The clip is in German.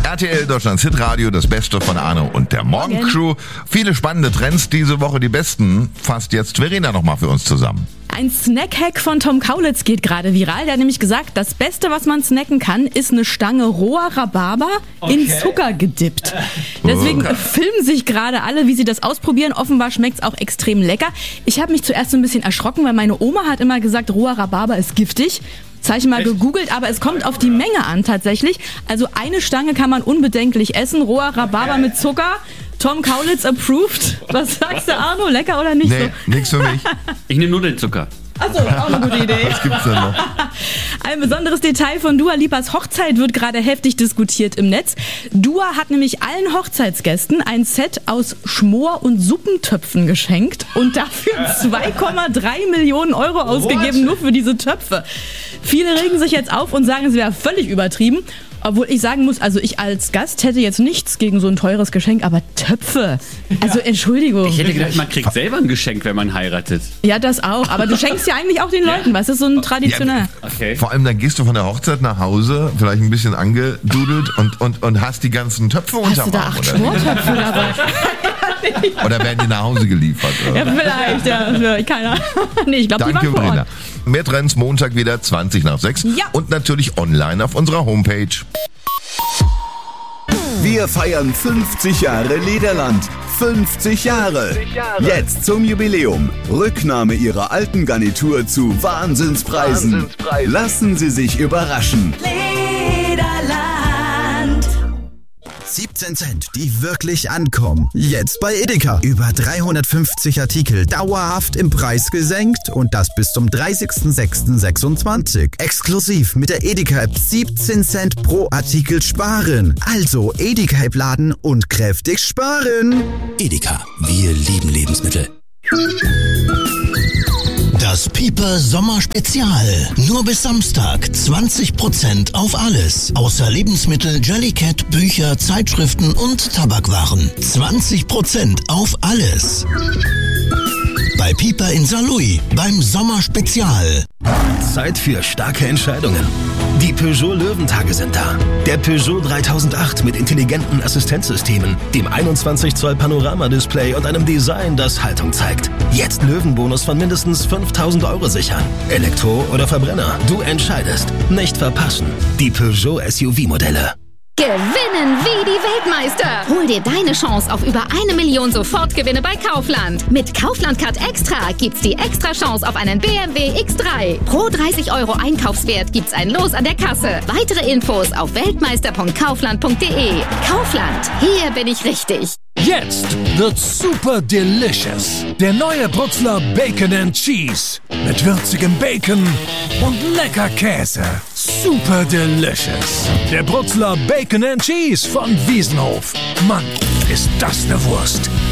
RTL Deutschlands Hitradio, das Beste von Arne und der Morgencrew. Viele spannende Trends diese Woche, die besten fasst jetzt Verena nochmal für uns zusammen. Ein Snack-Hack von Tom Kaulitz geht gerade viral. Der hat nämlich gesagt, das Beste, was man snacken kann, ist eine Stange roher Rhabarber in Zucker gedippt. Deswegen filmen sich gerade alle, wie sie das ausprobieren. Offenbar schmeckt es auch extrem lecker. Ich habe mich zuerst so ein bisschen erschrocken, weil meine Oma hat immer gesagt, roher Rhabarber ist giftig. Das habe ich mal gegoogelt, aber es kommt auf die Menge an tatsächlich. Also eine Stange kann man unbedenklich essen. Roher Rhabarber mit Zucker. Tom Kaulitz approved. Was sagst du, Arno? Lecker oder nicht so? Nee, nix für mich. Ich nehme nur den Zucker. Achso, auch eine gute Idee. Was gibt's denn noch? Ein besonderes Detail von Dua Lipas Hochzeit wird gerade heftig diskutiert im Netz. Dua hat nämlich allen Hochzeitsgästen ein Set aus Schmor- und Suppentöpfen geschenkt und dafür 2,3 Millionen Euro ausgegeben, nur für diese Töpfe. Viele regen sich jetzt auf und sagen, es wäre völlig übertrieben. Obwohl ich sagen muss, also ich als Gast hätte jetzt nichts gegen so ein teures Geschenk, aber Töpfe, also Entschuldigung. Ich hätte gedacht, man kriegt selber ein Geschenk, wenn man heiratet. Ja, das auch, aber du schenkst ja eigentlich auch den Leuten, was ist so ein traditionell. Ja, okay. Vor allem, dann gehst du von der Hochzeit nach Hause, vielleicht ein bisschen angedudelt und hast die ganzen Töpfe unterm Arm. Hast du da 8 Schmortöpfe dabei? Oder werden die nach Hause geliefert? Oder? Ja, vielleicht, ja, keine Ahnung. Nee, ich glaube, die waren vor Ort. Mehr Trends Montag wieder 20 nach 6 und natürlich online auf unserer Homepage. Wir feiern 50 Jahre Lederland. 50 Jahre. Jetzt zum Jubiläum. Rücknahme Ihrer alten Garnitur zu Wahnsinnspreisen. Lassen Sie sich überraschen. Lederland. 17 Cent, die wirklich ankommen. Jetzt bei Edeka. Über 350 Artikel dauerhaft im Preis gesenkt und das bis zum 30.06.26. Exklusiv mit der Edeka-App 17 Cent pro Artikel sparen. Also Edeka-App laden und kräftig sparen. Edeka, wir lieben Lebensmittel. Das Piper Sommerspezial. Nur bis Samstag 20% auf alles. Außer Lebensmittel, Jellycat, Bücher, Zeitschriften und Tabakwaren. 20% auf alles. Bei Piper in Saarlouis beim Sommerspezial. Zeit für starke Entscheidungen. Die Peugeot Löwentage sind da. Der Peugeot 3008 mit intelligenten Assistenzsystemen, dem 21 Zoll Panoramadisplay und einem Design, das Haltung zeigt. Jetzt Löwenbonus von mindestens 5.000 Euro sichern. Elektro oder Verbrenner, du entscheidest. Nicht verpassen. Die Peugeot SUV-Modelle. Gewinnen wie die Weltmeister. Hol dir deine Chance auf über 1 Million Sofortgewinne bei Kaufland. Mit Kaufland Card Extra gibt's die extra Chance auf einen BMW X3. Pro 30 Euro Einkaufswert gibt's ein Los an der Kasse. Weitere Infos auf weltmeister.kaufland.de. Kaufland, hier bin ich richtig. Jetzt wird's super delicious. Der neue Brutzler Bacon and Cheese. Mit würzigem Bacon und lecker Käse. Super delicious. Der Brutzler Bacon and Cheese von Wiesenhof. Mann, ist das eine Wurst.